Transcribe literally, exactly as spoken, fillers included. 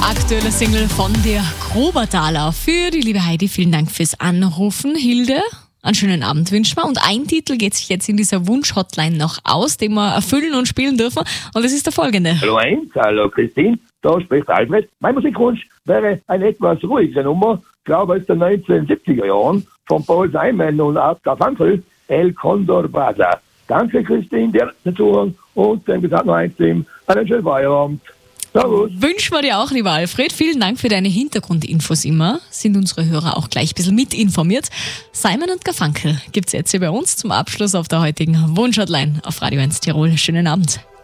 Aktuelle Single von der Grobertaler. Für die liebe Heidi, vielen Dank fürs Anrufen. Hilde, einen schönen Abend wünschen wir. Und ein Titel geht sich jetzt in dieser Wunsch-Hotline noch aus, den wir erfüllen und spielen dürfen. Und das ist der folgende. Hallo eins, hallo Christine, da spricht Alfred. Mein Musikwunsch wäre eine etwas ruhige Nummer, ich glaube aus den neunzehnhundertsiebziger Jahren, von Paul Simon und Art Garfunkel, El Condor Brasa. Danke Christine, dir dazu und dem gesagt noch eins, einen schönen Feierabend. Servus. Wünschen wir dir auch, lieber Alfred. Vielen Dank für deine Hintergrundinfos immer. Sind unsere Hörer auch gleich ein bisschen mitinformiert. Simon und Garfunkel gibt's jetzt hier bei uns zum Abschluss auf der heutigen Wunsch-Hotline auf Radio eins Tirol. Schönen Abend.